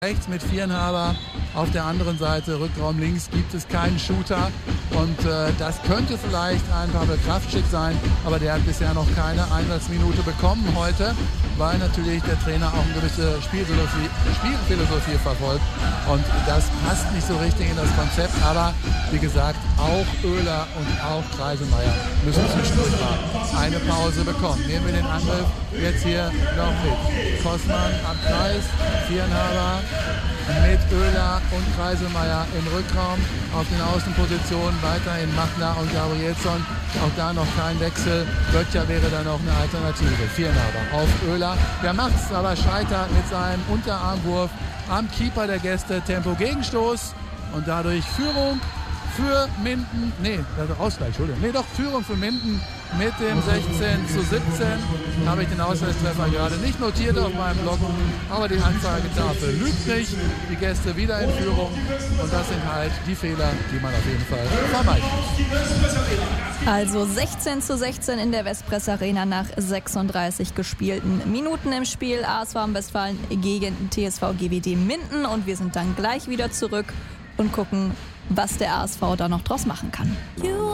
Rechts mit Vierenhaber, auf der anderen Seite Rückraum links gibt es keinen Shooter und das könnte vielleicht ein Pavel Kravtschick sein, aber der hat bisher noch keine Einsatzminute bekommen heute, weil natürlich der Trainer auch eine gewisse Spielphilosophie verfolgt und das passt nicht so richtig in das Konzept, aber wie gesagt, auch Oehler und auch Kreiselmeier müssen zwischendurch mal eine Pause bekommen. Nehmen wir den Angriff jetzt hier noch mit Kossmann am Kreis, Vierenhaber mit Oehler und Kreiselmeier im Rückraum, auf den Außenpositionen weiterhin Machner und Gabrielsson, auch da noch kein Wechsel. Böttcher wäre dann noch eine Alternative. Vierenhaber auf Oehler, der macht's, aber scheitert mit seinem Unterarmwurf am Keeper der Gäste, Tempo-Gegenstoß und dadurch Führung für Minden, Führung für Minden mit dem 16:17. Habe ich den Ausgleichstreffer gerade nicht notiert auf meinem Blog, aber die Anzeigetafel lügt nicht. Die Gäste wieder in Führung und das sind halt die Fehler, die man auf jeden Fall vermeiden muss. Also 16:16 in der Westpress Arena nach 36 gespielten Minuten im Spiel. ASV Westfalen gegen TSV GWD Minden und wir sind dann gleich wieder zurück und gucken, was der ASV da noch draus machen kann.